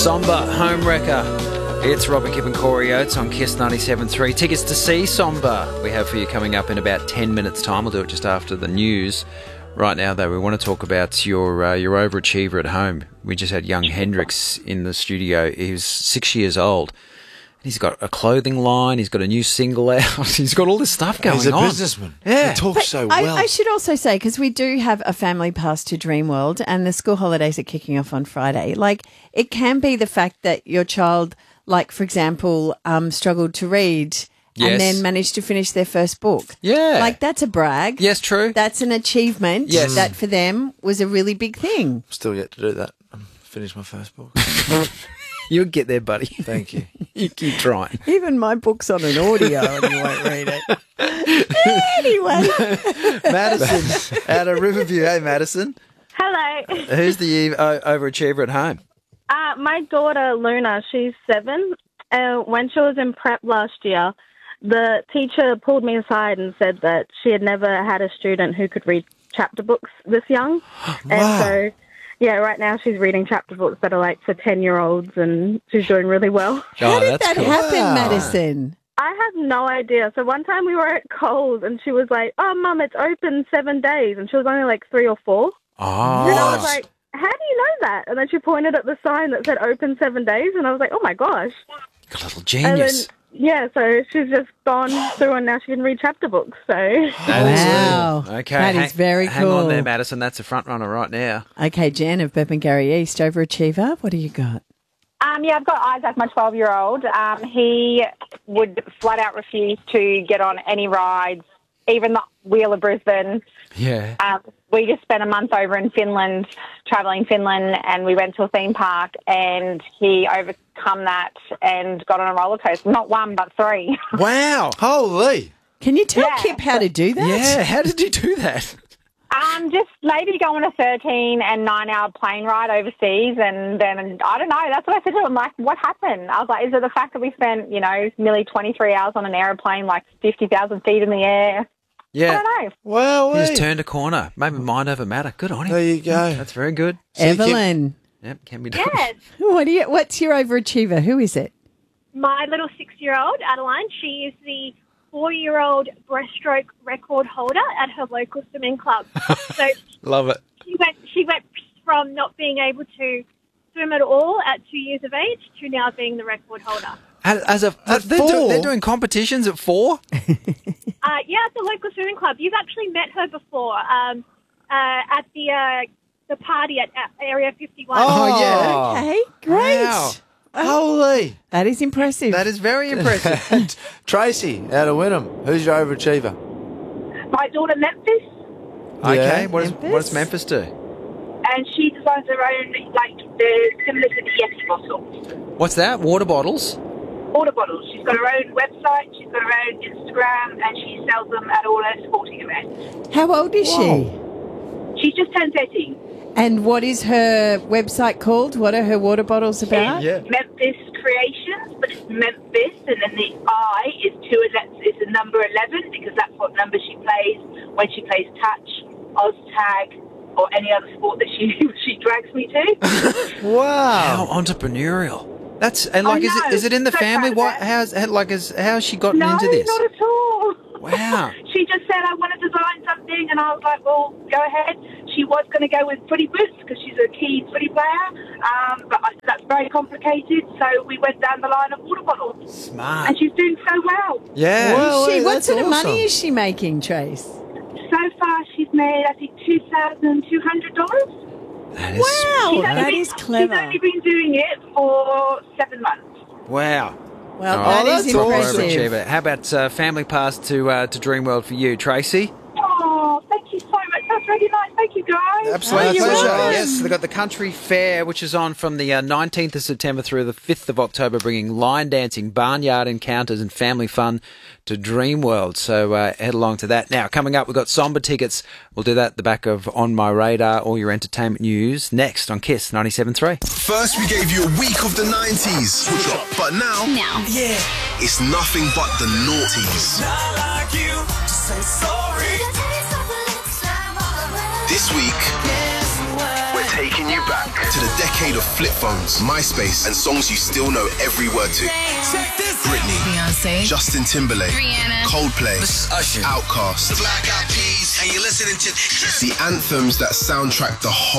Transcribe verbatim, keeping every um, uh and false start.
Somber, Homewrecker. It's Robert Gibb and Corey Oates on Kiss ninety-seven point three. Tickets to see Somber we have for you coming up in about ten minutes' time. We'll do it just after the news. Right now, though, we want to talk about your uh, your overachiever at home. We just had young Hendrix in the studio. He was six years old. He's got a clothing line. He's got a new single out. He's got all this stuff going on. He's a on. businessman. Yeah. He talks but so I, well. I should also say, because we do have a family pass to Dreamworld and the school holidays are kicking off on Friday, like it can be the fact that your child, like, for example, um, struggled to read Yes. and then managed to finish their first book. Yeah. Like, that's a brag. Yes, true. That's an achievement. Yes. That for them was a really big thing. Still yet to do that. Finish my first book. You'll get there, buddy. Thank you. You keep trying. Even my book's on an audio and you won't read it. Anyway. Madison, out of Riverview. Hey, Madison. Hello. Who's the uh, overachiever at home? Uh, my daughter, Luna, she's seven. Uh, when she was in prep last year, the teacher pulled me aside and said that she had never had a student who could read chapter books this young. Wow. And so, yeah, right now she's reading chapter books that are like for ten-year-olds and she's doing really well. How Oh, did that's that cool. happen, Wow. Madison? I have no idea. So one time we were at Coles and she was like, oh, Mum, it's open seven days. And she was only like three or four. Oh. And I was like, how do you know that? And then she pointed at the sign that said open seven days. And I was like, oh, my gosh. Got a little And genius. then, yeah, so she's just gone through and now she can read chapter books. So That is Wow. cool. Okay. That is hang- very Hang on cool. there, Madison. That's a front runner right now. Okay, Jen of Burpengary East, overachiever. What do you got? Um, yeah, I've got Isaac, my twelve-year-old. Um, he would flat out refuse to get on any rides, even the Wheel of Brisbane. Yeah. Um, we just spent a month over in Finland, travelling Finland, and we went to a theme park, and he overcome that and got on a roller coaster. Not one, but three. Wow. Holy. Can you tell Yeah. Kip how to do that? Yeah. How did you do that? Um, just maybe go on a thirteen and nine hour plane ride overseas, and then I don't know. That's what I said to him. Like, what happened? I was like, is it the fact that we spent, you know, nearly twenty-three hours on an aeroplane, like fifty thousand feet in the air? I Yeah. don't know. Wow. He just turned a corner. Maybe mind over matter. Good on him. There you go. That's very good. Evelyn, Yep. Can be done. Yes, what do you, what's your overachiever? Who is it? my little six-year-old, Adeline, she is the four-year-old breaststroke record holder at her local swimming club. So Love it. she went, she went from not being able to swim at all at two years of age to now being the record holder. As, as a, At they're, do- four? they're doing competitions at four? Uh, yeah, at the local swimming club. You've actually met her before um, uh, at the uh, the party at, at Area fifty-one. Oh, yeah. Okay, great. Wow. Holy. That is impressive. That is very impressive. And Tracy, out of Wynnum, who's your overachiever? my daughter, Memphis, Okay. Yeah. What, is, Memphis? what does Memphis do? and she designs her own, like, the similar to the Yeti bottle. What's that? Water bottles? Water bottles. She's got her own website, she's got her own Instagram, and she sells them at all her sporting events. How old is Whoa. She's just turned thirteen. she? And what is her website called? What are her water bottles about? Yeah. Memphis Creations, but it's Memphis, and then the I is two. Is the number eleven because that's what number she plays when she plays touch, OzTag, or any other sport that she she drags me to. How Wow. entrepreneurial. That's and like I is it know. is it in the So family? proud of What her. how's how, like is how's she gotten no, into this? not at all. Wow. She just said, I want to design something, and I was like, well, go ahead. She was going to go with footy boots because she's a key footy player, um, but I said that's very complicated, so we went down the line of water bottles. Smart. And she's doing so well. Yeah. Well, Is she, hey, what that's sort of awesome. money is she making, Trace? So far, she's made, I think, two thousand two hundred dollars. That is Wow, She's that only is been- clever. She's only been doing it for seven months. Wow. Well, Oh, that that's is awesome. impressive. Overachiever. How about uh, family pass to uh, to Dreamworld for you, Tracy? Oh, thank you so much. That's really nice. Thank you, guys. Absolute Oh, you're pleasure. welcome. Yes, they've got the Country Fair, which is on from the uh, nineteenth of September through the fifth of October, bringing line dancing, barnyard encounters and family fun to Dreamworld. So uh, head along to that. Now, coming up, we've got Somber tickets. We'll do that at the back of On My Radar, all your entertainment news, next on Kiss ninety-seven point three. First, we gave you a week of the nineties. But now, Now. yeah, it's nothing but the noughties. This week, we're taking you back to the decade of flip phones, MySpace, and songs you still know every word to. Britney, Beyonce, Justin Timberlake, Rihanna, Coldplay, This is Usher, Outkast. The Black Eyed Peas, and you're listening to The anthems that soundtrack the whole